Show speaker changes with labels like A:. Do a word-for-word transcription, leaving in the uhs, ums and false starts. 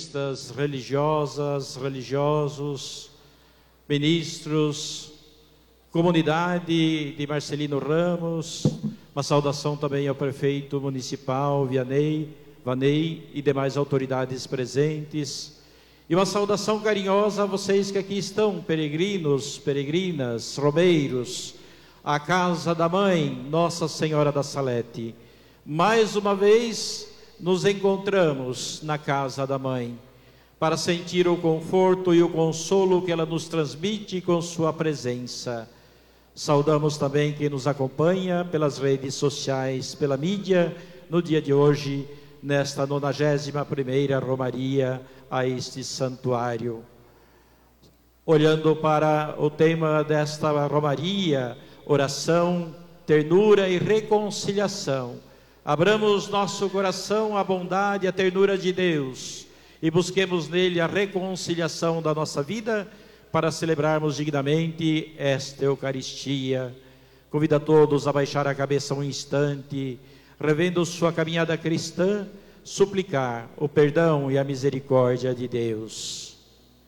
A: seminaristas, religiosas, religiosos, ministros, comunidade de Marcelino Ramos, uma saudação também ao prefeito municipal Vianney, Vanei e demais autoridades presentes, e uma saudação carinhosa a vocês que aqui estão, peregrinos, peregrinas, romeiros, à casa da Mãe, Nossa Senhora da Salete. Mais uma vez nos encontramos na casa da Mãe, para sentir o conforto e o consolo que ela nos transmite com sua presença. Saudamos também quem nos acompanha pelas redes sociais, pela mídia, no dia de hoje, nesta nonagésima primeira Romaria a este santuário. Olhando para o tema desta Romaria, oração, ternura e reconciliação, abramos nosso coração à bondade e à ternura de Deus e busquemos nele a reconciliação da nossa vida para celebrarmos dignamente esta Eucaristia. Convido a todos a baixar a cabeça um instante, revendo sua caminhada cristã, suplicar o perdão e a misericórdia de Deus.